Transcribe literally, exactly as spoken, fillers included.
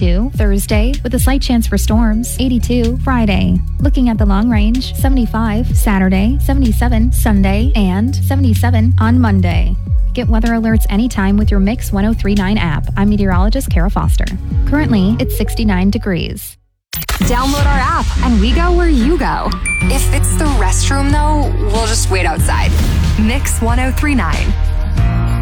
seventy-two. Thursday, with a slight chance for storms, eighty-two. Friday, looking at the long range, seventy-five. Saturday, seventy-seven. Sunday, and seventy-seven on Monday. Get weather alerts anytime with your Mix one oh three point nine app. I'm meteorologist Kara Foster. Currently, it's sixty-nine degrees. Download our app and we go where you go. If it's the restroom, though, we'll just wait outside. Mix one oh three point nine.